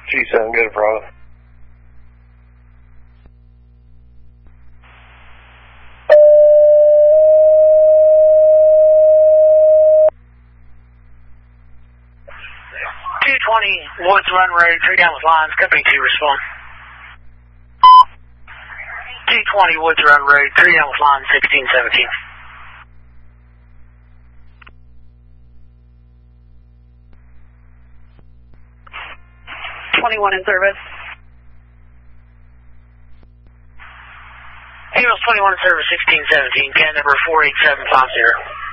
G7, good, Bravo. Woods Run Road, 3 down with lines, company 2 respond. 220 Woods Run Road, 3 down with lines, 1617. 21 in service. Eagles 21 in service, 1617, can number 48750.